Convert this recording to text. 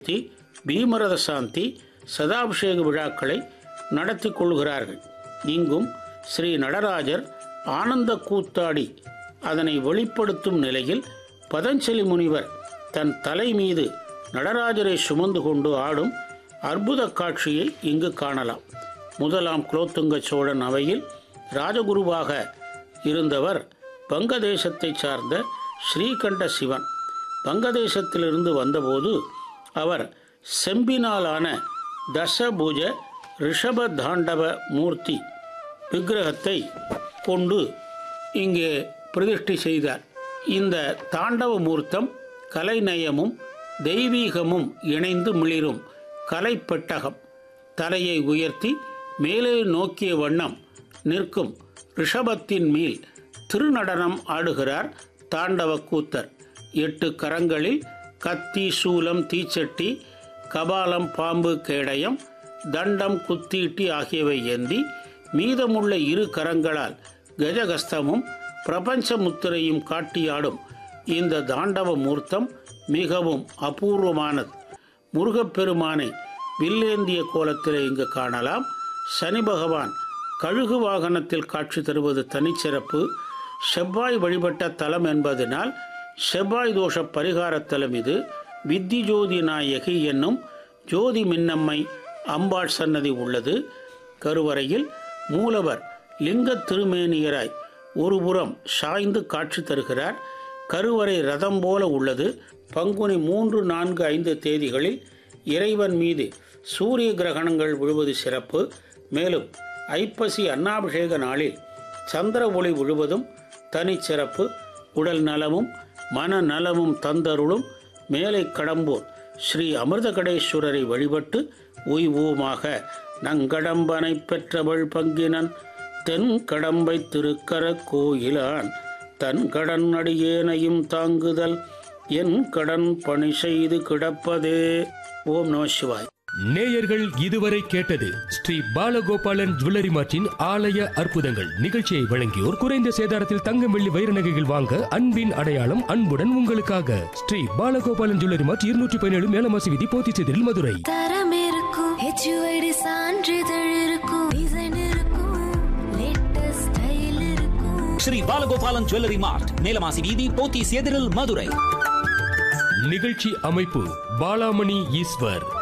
பீமரத சாந்தி சதாபிஷேக விழாக்களை நடத்தி கொள்கிறார்கள். இங்கும் ஸ்ரீ நடராஜர் ஆனந்த கூத்தாடி அதனை வெளிப்படுத்தும் நிலையில் பதஞ்சலி முனிவர் தன் தலை மீது நடராஜரை சுமந்து கொண்டு ஆடும் அற்புத காட்சியை இங்கு காணலாம். முதலாம் குலோத்துங்க சோழன் அவையில் ராஜகுருவாக இருந்தவர் வங்கதேசத்தை சார்ந்த ஸ்ரீகண்ட சிவன். வங்கதேசத்திலிருந்து வந்தபோது அவர் செம்பினாலான தசபூஜ ரிஷப தாண்டவ மூர்த்தி விக்கிரகத்தை கொண்டு இங்கே பிரதிஷ்டை செய்தார். இந்த தாண்டவ மூர்த்தம் கலைநயமும் தெய்வீகமும் இணைந்து மிளிரும் கலைப்பெட்டகம். தலையை உயர்த்தி மேலே நோக்கிய வண்ணம் நிற்கும் ரிஷபத்தின் மேல் திருநடனம் ஆடுகிறார் தாண்டவ கூத்தர். 8 கரங்களில் கத்தி, சூலம், தீச்சட்டி, கபாலம், பாம்பு, கேடயம், தண்டம், குத்தீட்டி ஆகியவை ஏந்தி மீதமுள்ள 2 கரங்களால் கஜகஸ்தமும் பிரபஞ்ச முத்திரையும் காட்டியாடும் இந்த தாண்டவ மூர்த்தம் மிகவும் அபூர்வமானது. முருகப்பெருமானை வில்லேந்திய கோலத்தில் இங்கு காணலாம். சனி பகவான் கழுகு வாகனத்தில் காட்சி தருவது தனிச்சிறப்பு. செவ்வாய் வழிபட்ட தலம் என்பதனால் செவ்வாய் தோஷ பரிகார தலம் இது. வித்தி ஜோதி நாயகி என்னும் ஜோதி மின்னம்மை அம்பாள் சன்னதி உள்ளது. கருவறையில் மூலவர் லிங்க திருமேனியராய் ஒருபுறம் சாய்ந்து காட்சி தருகிறார். கருவறை ரதம் போல உள்ளது. பங்குனி 3, 4, 5 தேதிகளில் இறைவன் மீது சூரிய கிரகணங்கள் விழுவது சிறப்பு. மேலும் ஐப்பசி அன்னாபிஷேக நாளில் சந்திர ஒளி விழுவதும் தனிச்சிறப்பு. உடல் நலமும் மன நலமும் தந்தருளும் மேலை கடம்பூர் ஸ்ரீ அமிர்தகடேஸ்வரரை வழிபட்டு உய்வோமாக. நங்கடம்பனை பெற்றவள் பங்கினன் தென் கடம்பை திருக்கர கோயிலான் தன் கடன் அடியேனையும் தாங்குதல் என் கடன் பணி செய்து கிடப்பதே. ஓம் நம சிவாய். நேயர்கள் இதுவரை கேட்டது ஸ்ரீ பாலகோபாலன் ஜுவல்லரி மார்ட்டின் ஆலய அற்புதங்கள் நிகழ்ச்சியை வழங்கியோர் குறைந்த சேதாரத்தில் தங்கம், வெள்ளி, வைர நகைகள் வாங்க அன்பின் அடையாளம் அன்புடன் உங்களுக்காக ஸ்ரீ பாலகோபாலன் ஜுவல்லரி மார்ட் 217 மேலமாசி வீதி, போத்திச்சேரில், மதுரை. தரம் இருக்கும், HUID சான்றிதழ் இருக்கும், டிசைன் இருக்கும், லேட்டஸ்ட் ஸ்டைல் இருக்கும். ஸ்ரீ பாலகோபாலன் ஜுவல்லரி மார்ட், மேலமாசி வீதி, போத்திச்சேரில், மதுரை. நிகழ்ச்சி அமைப்பு பாலாமணி ஈஸ்வர்.